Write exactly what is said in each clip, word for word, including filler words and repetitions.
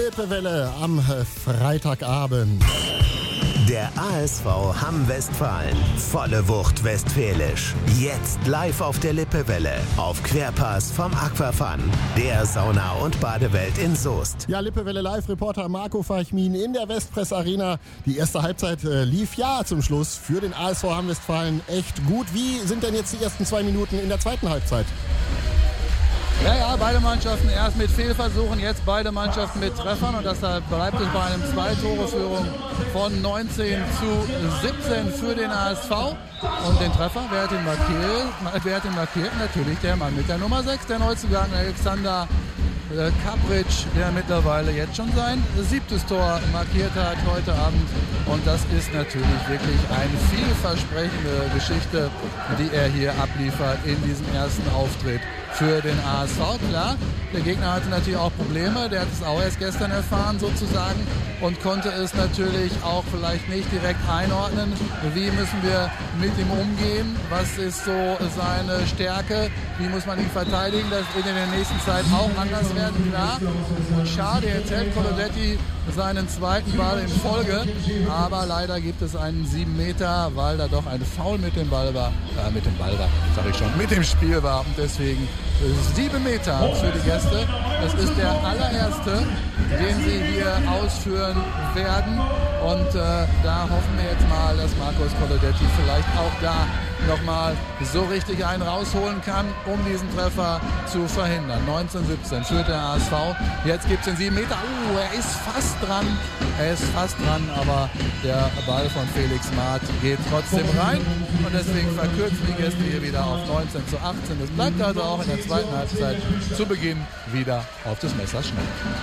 Lippewelle am Freitagabend. Der A S V Hamm Westfalen. Volle Wucht westfälisch. Jetzt live auf der Lippewelle. Auf Querpass vom Aquafun. Der Sauna- und Badewelt in Soest. Ja, Lippewelle Live-Reporter Marco Feichmin in der Westpress Arena. Die erste Halbzeit äh, lief ja zum Schluss für den A S V Hamm Westfalen echt gut. Wie sind denn jetzt die ersten zwei Minuten in der zweiten Halbzeit? Ja, ja, beide Mannschaften erst mit Fehlversuchen, jetzt beide Mannschaften mit Treffern und deshalb bleibt es bei einem Zwei-Tore-Führung von neunzehn zu siebzehn für den A S V. Und den Treffer, wer hat ihn markiert? Wer hat ihn markiert? Natürlich der Mann mit der Nummer sechs, der Neuzugang Alexander äh, Kapric, der mittlerweile jetzt schon sein siebtes Tor markiert hat heute Abend. Und das ist natürlich wirklich eine vielversprechende Geschichte, die er hier abliefert in diesem ersten Auftritt für den A S V. Klar, der Gegner hatte natürlich auch Probleme, der hat es auch erst gestern erfahren sozusagen und konnte es natürlich auch vielleicht nicht direkt einordnen. Wie müssen wir mit ihm umgehen? Was ist so seine Stärke? Wie muss man ihn verteidigen? Das wird in der nächsten Zeit auch anders werden, klar. Und schade, jetzt hält Colodetti seinen zweiten Ball in Folge, aber leider gibt es einen sieben Meter, weil da doch ein Foul mit dem Ball war, äh, mit dem Ball war, sag ich schon, mit dem Spiel war und deswegen sieben Meter für die Gäste. Das ist der allererste, den sie hier ausführen werden und äh, da hoffen wir jetzt mal, dass Marcos Colodetti vielleicht auch da nochmal so richtig einen rausholen kann, um diesen Treffer zu verhindern. neunzehn siebzehn führt der A S V. Jetzt gibt es den sieben Meter. Uh, er ist fast dran. Er ist fast dran, aber der Ball von Felix Maat geht trotzdem rein. Und deswegen verkürzen die Gäste hier wieder auf neunzehn zu achtzehn. Das bleibt also auch in der zweiten Halbzeit zu Beginn wieder auf das Messer schnell.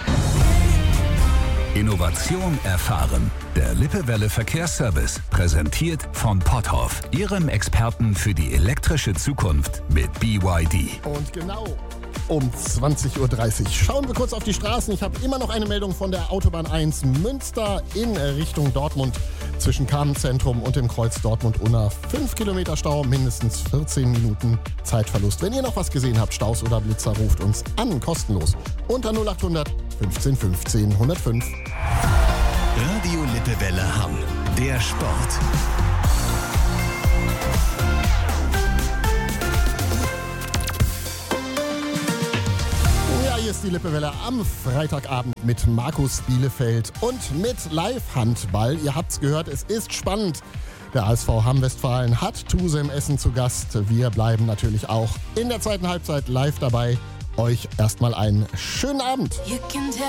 Innovation erfahren. Der Lippewelle Verkehrsservice, präsentiert von Potthoff, Ihrem Experten für die elektrische Zukunft mit B Y D. Und genau um zwanzig Uhr dreißig schauen wir kurz auf die Straßen. Ich habe immer noch eine Meldung von der Autobahn eins Münster in Richtung Dortmund zwischen Kahn-Zentrum und dem Kreuz Dortmund-Unna. fünf Kilometer Stau, mindestens vierzehn Minuten Zeitverlust. Wenn ihr noch was gesehen habt, Staus oder Blitzer, ruft uns an, kostenlos. Unter null acht hundert fünfzehn fünfzehn hundertfünf. Radio Lippewelle Hamm. Der Sport. Hier ist die Lippewelle am Freitagabend mit Markus Bielefeld und mit Live-Handball. Ihr habt's gehört, es ist spannend. Der A S V Hamm Westfalen hat Tusem Essen zu Gast. Wir bleiben natürlich auch in der zweiten Halbzeit live dabei. Euch erstmal einen schönen Abend.